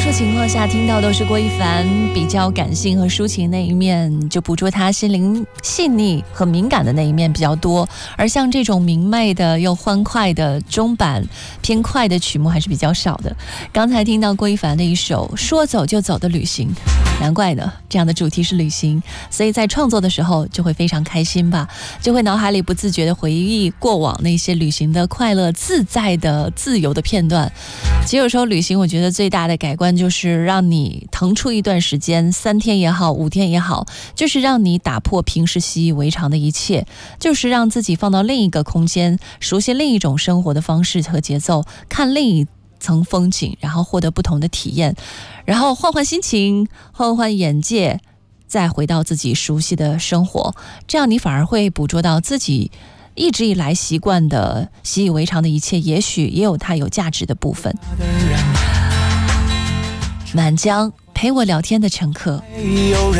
数情况下听到都是郭一凡比较感性和抒情那一面，就捕捉他心灵细腻和敏感的那一面比较多，而像这种明媚的又欢快的中版偏快的曲目还是比较少的。刚才听到郭一凡的一首说走就走的旅行，难怪呢，这样的主题是旅行，所以在创作的时候就会非常开心吧，就会脑海里不自觉的回忆过往那些旅行的快乐、自在的、自由的片段。其实有时候旅行我觉得最大的改观就是让你腾出一段时间，3天也好5天也好，就是让你打破平时习以为常的一切，就是让自己放到另一个空间，熟悉另一种生活的方式和节奏，看另一层风景，然后获得不同的体验，然后换换心情，换换眼界，再回到自己熟悉的生活，这样你反而会捕捉到自己一直以来习惯的习以为常的一切，也许也有它有价值的部分。满江陪我聊天的乘客。